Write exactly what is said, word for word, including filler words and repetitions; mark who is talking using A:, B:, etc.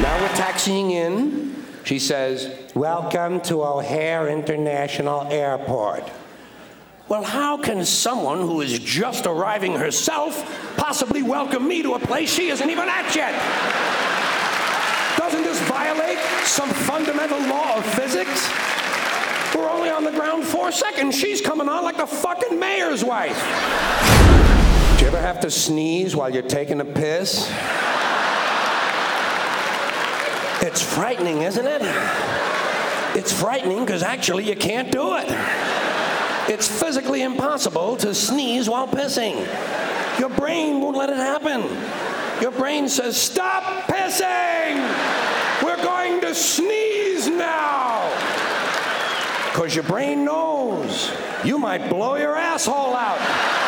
A: Now we're taxiing in. She says, "Welcome to O'Hare International Airport." Well, how can someone who is just arriving herself possibly welcome me to a place she isn't even at yet? Doesn't this violate some fundamental law of physics? We're only on the ground four seconds. She's coming on like the fucking mayor's wife. Do you ever have to sneeze while you're taking a piss? It's frightening, isn't it? It's frightening because actually you can't do it. It's physically impossible to sneeze while pissing. Your brain won't let it happen. Your brain says, "Stop pissing! We're going to sneeze now!" Because your brain knows you might blow your asshole out.